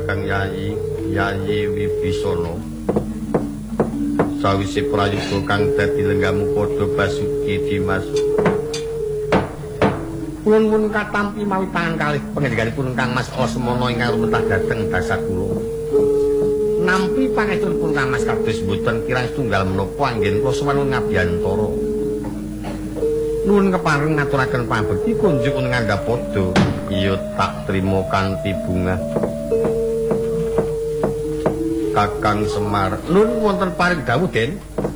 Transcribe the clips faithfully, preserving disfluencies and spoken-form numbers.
Kakang Yayi Yayi Wibisana sawise prayoga kang dadi lenggamu padha Basuki Dimas. Kulon pun katampi mawi tangan kalih pangendikanipun Kang Mas Asmana ingkang rumetah dhateng Dasakula. Nampi pangestunipun Kang Mas kados mboten kirang setunggal menapa anggen kula sumanun ngabiyantara. Nuwun kepareng ngaturaken pambekti kunjuk ngandhap padha. Iya tak trima kanthi bungah. Kakang Semar, nuwun wonten paring dawuh, Den.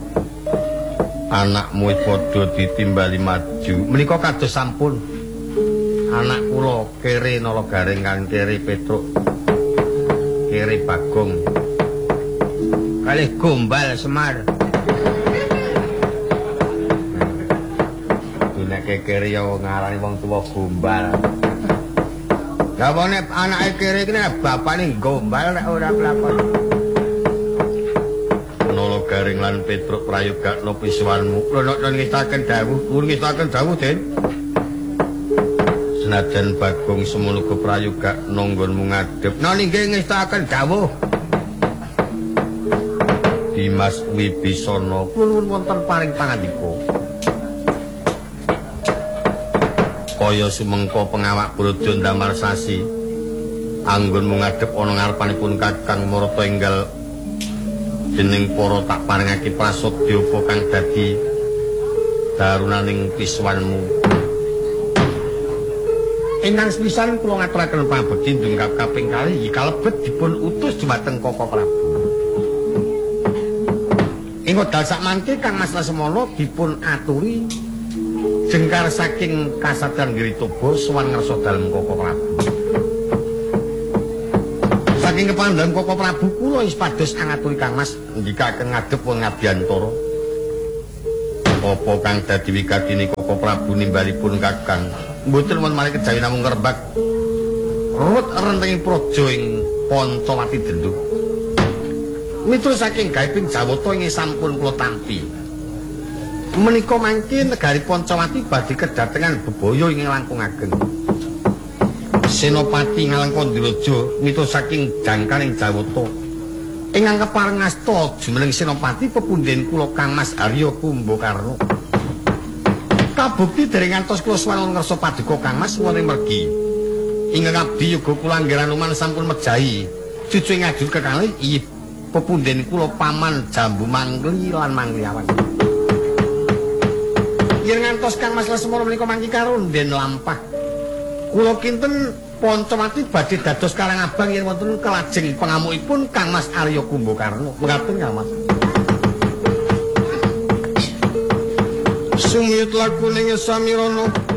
Anakmu padha ditimbali maju. Menika kados sampun. Anak kula kere Nalagaring kan kere Petruk. Kere Bagong. Kalih Gombal Semar. Nek kere ya ngarani wong tuwa Gombal. Gawone anake kere iki nek bapane Gombal nek ora kelakon. Nalagaring lan Petruk prayogakna pisuwanmu. Kula nek ngestaken dawuh, nuwun ngestaken dawuh, Den. Senajan Bagong semono uga prayogakna nggonmu ngadhep. Nang nggih ngestaken dawuh. Dimas Wibisana, kula nuwun wonten paring pangandika. Kaya sumengko pengawak Brodha ndamel sasi anggonmu ngadhep ana ngarepanipun Kakang Marata enggal dening para tak paringake prasadya apa kang dadi darunaning pisuwanmu. Ingkang sepisan kula ngaturaken pambekti ndungkap kaping kalih kalebet dipun utus dhumateng Koko Prabu. Ing wekdal sakmangke Kang Mas Lesmana dipun aturi jengkar saking kasadran Giritoba sowan ngersa dalem Koko Prabu. Saking kepandhan Koko Prabu kula wis pados angaturi Kang Mas ndikaken ngadhep wong ngabiyantara. Apa kang dadi wigatine Koko Prabu nimbalipun Kakang? Mboten wonten malih kejawi namung ngrembak rut rentenging praja ing Pancawati Denduk. Miturut saking gaiping Jawata ing sampun kula tampi. Menika mangke negari Pancawati badhe kedatengan bebaya ing langkung ageng. Senopati Ngalengkandiraja miturut saking jangkaning Jawata ingkang kepareng asta jumeneng Senopati pepundhen kula Kang Mas Arya Kumbakarna. Kabukti dereng ngantos kula swangun ngersa paduka Kang Mas wonten mergi. Ingkang abdi yoga kula Anggaranuman sampun mejahi cucu ngajur kekalih inggih pepundhen kula Paman Jambu Mangli lan Mangliawan. Yen ngantos Kang Mas Lesmana menika mangki karunden lampah. Kula kinten Pancawati badhe dados Karang Abang yen wonten kelajeng pangamukipun Kang Mas Arya Kumbakarna. Mekaten Kang Mas. Sumiyut lakuning Samirana